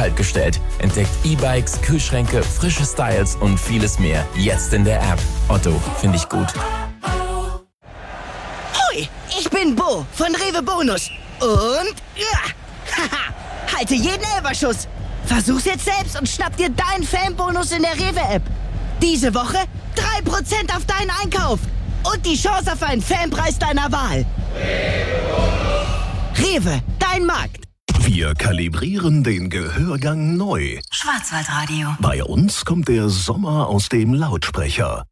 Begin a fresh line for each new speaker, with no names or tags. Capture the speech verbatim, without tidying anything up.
kaltgestellt. Entdeckt E-Bikes, Kühlschränke, frische Styles und vieles mehr. Jetzt in der App. Otto, finde ich gut.
Hoi, ich bin Bo von Rewe Bonus. Und ja, haha, halte jeden Elberschuss. Versuch's jetzt selbst und schnapp dir deinen Fanbonus in der Rewe-App. Diese Woche drei Prozent auf deinen Einkauf. Und die Chance auf einen Fanpreis deiner Wahl. Rewe, dein Markt.
Wir kalibrieren den Gehörgang neu.
Schwarzwaldradio.
Bei uns kommt der Sommer aus dem Lautsprecher.